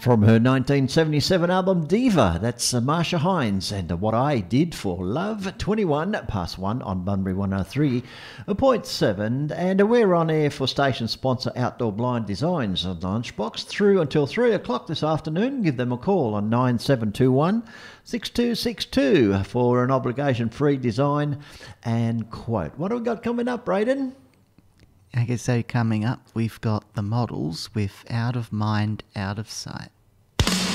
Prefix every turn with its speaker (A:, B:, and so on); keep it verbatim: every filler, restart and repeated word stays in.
A: from her nineteen seventy-seven album Diva. That's uh, Marsha Hines and uh, What I Did for Love. twenty-one past one on Bunbury one oh three point seven. And uh, we're on air for station sponsor Outdoor Blind Designs on Lunchbox through until three o'clock this afternoon. Give them a call on nine seven two one, six two six two for an obligation-free design and quote. What have we got coming up, Braden?
B: Okay, so coming up, we've got the models with Out of Mind, Out of Sight.